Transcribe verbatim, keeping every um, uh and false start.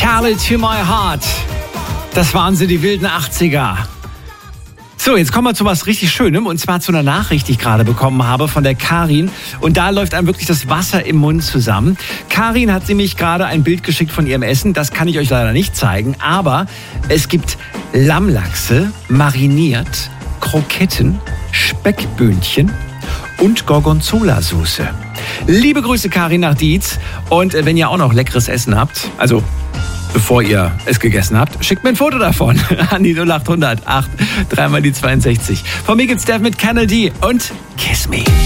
Cali to my heart. Das waren sie, die wilden achtziger. So, jetzt kommen wir zu was richtig Schönem, und zwar zu einer Nachricht, die ich gerade bekommen habe von der Karin. Und da läuft einem wirklich das Wasser im Mund zusammen. Karin hat nämlich gerade ein Bild geschickt von ihrem Essen. Das kann ich euch leider nicht zeigen. Aber es gibt Lammlachse, mariniert, Kroketten, Speckböhnchen und Gorgonzola-Soße. Liebe Grüße, Karin, nach Dietz. Und wenn ihr auch noch leckeres Essen habt, also bevor ihr es gegessen habt, schickt mir ein Foto davon an die null acht hundert acht, dreimal die zweiundsechzig. Von mir gibt's Dev mit Kennedy und Kiss Me.